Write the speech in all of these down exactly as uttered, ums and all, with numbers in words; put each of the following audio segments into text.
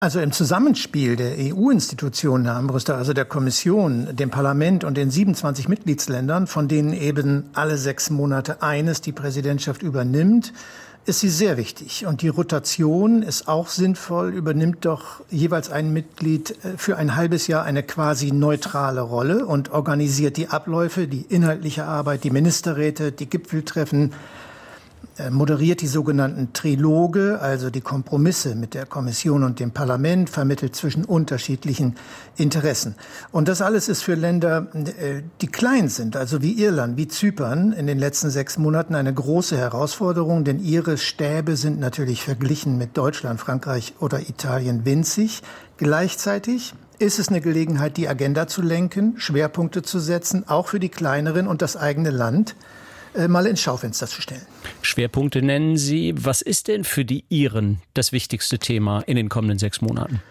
Also im Zusammenspiel der E U-Institutionen, Herr Armbruster, also der Kommission, dem Parlament und den siebenundzwanzig Mitgliedsländern, von denen eben alle sechs Monate eines die Präsidentschaft übernimmt, ist sie sehr wichtig. Und die Rotation ist auch sinnvoll, übernimmt doch jeweils ein Mitglied für ein halbes Jahr eine quasi neutrale Rolle und organisiert die Abläufe, die inhaltliche Arbeit, die Ministerräte, die Gipfeltreffen, moderiert die sogenannten Triloge, also die Kompromisse mit der Kommission und dem Parlament, vermittelt zwischen unterschiedlichen Interessen. Und das alles ist für Länder, die klein sind, also wie Irland, wie Zypern, in den letzten sechs Monaten eine große Herausforderung, denn ihre Stäbe sind natürlich verglichen mit Deutschland, Frankreich oder Italien winzig. Gleichzeitig ist es eine Gelegenheit, die Agenda zu lenken, Schwerpunkte zu setzen, auch für die kleineren und das eigene Land mal ins Schaufenster zu stellen. Schwerpunkte nennen Sie. Was ist denn für die Iren das wichtigste Thema in den kommenden sechs Monaten?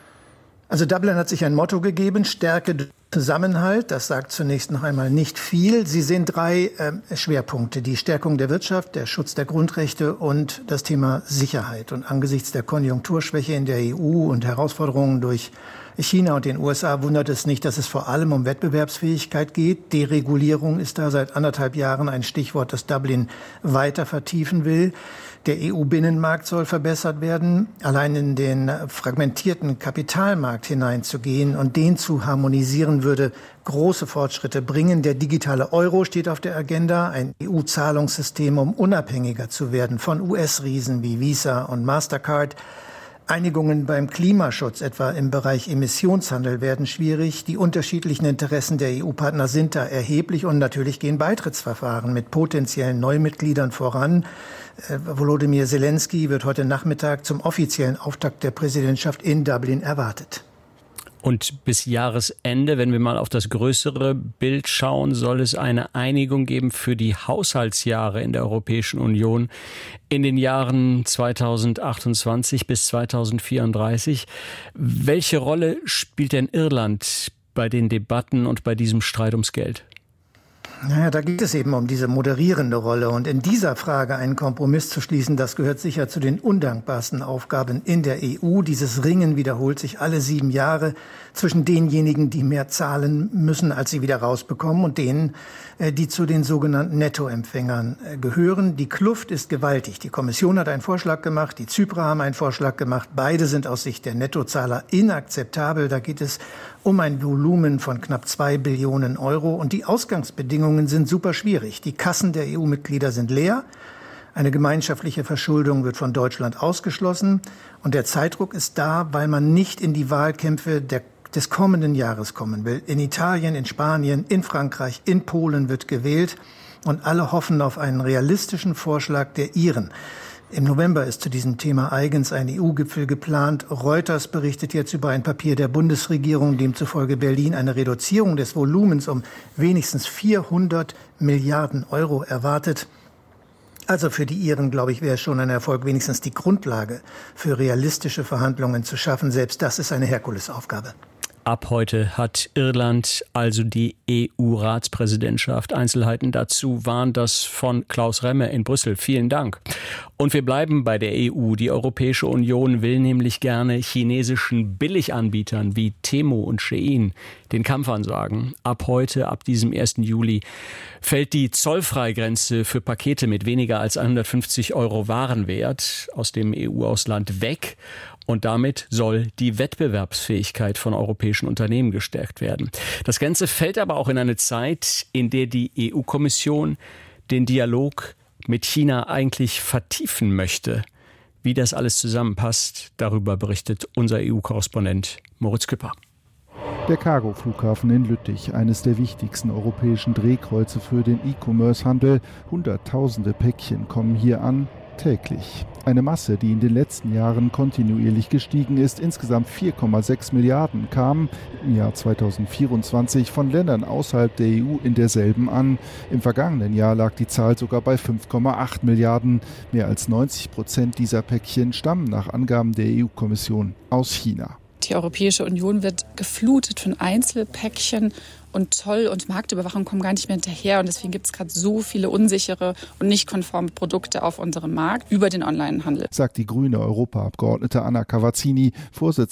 Also Dublin hat sich ein Motto gegeben, Stärke, Zusammenhalt. Das sagt zunächst noch einmal nicht viel. Sie sehen drei äh, Schwerpunkte. Die Stärkung der Wirtschaft, der Schutz der Grundrechte und das Thema Sicherheit. Und angesichts der Konjunkturschwäche in der E U und Herausforderungen durch China und den U S A wundert es nicht, dass es vor allem um Wettbewerbsfähigkeit geht. Deregulierung ist da seit anderthalb Jahren ein Stichwort, das Dublin weiter vertiefen will. Der E U-Binnenmarkt soll verbessert werden. Allein in den fragmentierten Kapitalmarkt hineinzugehen und den zu harmonisieren, würde große Fortschritte bringen. Der digitale Euro steht auf der Agenda, ein E U-Zahlungssystem, um unabhängiger zu werden von U S-Riesen wie Visa und Mastercard. Einigungen beim Klimaschutz, etwa im Bereich Emissionshandel, werden schwierig. Die unterschiedlichen Interessen der E U-Partner sind da erheblich und natürlich gehen Beitrittsverfahren mit potenziellen Neumitgliedern voran. Äh, Volodymyr Zelensky wird heute Nachmittag zum offiziellen Auftakt der Präsidentschaft in Dublin erwartet. Und bis Jahresende, wenn wir mal auf das größere Bild schauen, soll es eine Einigung geben für die Haushaltsjahre in der Europäischen Union in den Jahren zweitausendachtundzwanzig bis zweitausendvierunddreißig. Welche Rolle spielt denn Irland bei den Debatten und bei diesem Streit ums Geld? Naja, da geht es eben um diese moderierende Rolle. Und in dieser Frage einen Kompromiss zu schließen, das gehört sicher zu den undankbarsten Aufgaben in der E U. Dieses Ringen wiederholt sich alle sieben Jahre zwischen denjenigen, die mehr zahlen müssen, als sie wieder rausbekommen, und denen, die zu den sogenannten Nettoempfängern gehören. Die Kluft ist gewaltig. Die Kommission hat einen Vorschlag gemacht, die Zyprer haben einen Vorschlag gemacht. Beide sind aus Sicht der Nettozahler inakzeptabel. Da geht es um ein Volumen von knapp zwei Billionen Euro. Und die Ausgangsbedingungen sind super schwierig. Die Kassen der E U-Mitglieder sind leer. Eine gemeinschaftliche Verschuldung wird von Deutschland ausgeschlossen. Und der Zeitdruck ist da, weil man nicht in die Wahlkämpfe der, des kommenden Jahres kommen will. In Italien, in Spanien, in Frankreich, in Polen wird gewählt. Und alle hoffen auf einen realistischen Vorschlag der Iren. Im November ist zu diesem Thema eigens ein E U-Gipfel geplant. Reuters berichtet jetzt über ein Papier der Bundesregierung, demzufolge Berlin eine Reduzierung des Volumens um wenigstens vierhundert Milliarden Euro erwartet. Also für die Iren, glaube ich, wäre es schon ein Erfolg, wenigstens die Grundlage für realistische Verhandlungen zu schaffen. Selbst das ist eine Herkulesaufgabe. Ab heute hat Irland also die E U-Ratspräsidentschaft. Einzelheiten dazu waren das von Klaus Remme in Brüssel. Vielen Dank. Und wir bleiben bei der E U. Die Europäische Union will nämlich gerne chinesischen Billiganbietern wie Temu und Shein den Kampf ansagen. Ab heute, ab diesem ersten Juli, fällt die Zollfreigrenze für Pakete mit weniger als hundertfünfzig Euro Warenwert aus dem E U-Ausland weg. Und damit soll die Wettbewerbsfähigkeit von europäischen Unternehmen gestärkt werden. Das Ganze fällt aber auch in eine Zeit, in der die E U-Kommission den Dialog mit China eigentlich vertiefen möchte. Wie das alles zusammenpasst, darüber berichtet unser E U-Korrespondent Moritz Küpper. Der Cargo-Flughafen in Lüttich, eines der wichtigsten europäischen Drehkreuze für den E-Commerce-Handel. Hunderttausende Päckchen kommen hier an, täglich. Eine Masse, die in den letzten Jahren kontinuierlich gestiegen ist. Insgesamt vier Komma sechs Milliarden kamen im Jahr zweitausendvierundzwanzig von Ländern außerhalb der E U in derselben an. Im vergangenen Jahr lag die Zahl sogar bei fünf Komma acht Milliarden. Mehr als neunzig Prozent dieser Päckchen stammen nach Angaben der E U-Kommission aus China. Die Europäische Union wird geflutet von Einzelpäckchen und Zoll- und Marktüberwachung kommen gar nicht mehr hinterher. Und deswegen gibt es gerade so viele unsichere und nicht konforme Produkte auf unserem Markt über den Onlinehandel. Sagt die grüne Europaabgeordnete Anna Cavazzini, Vorsitzende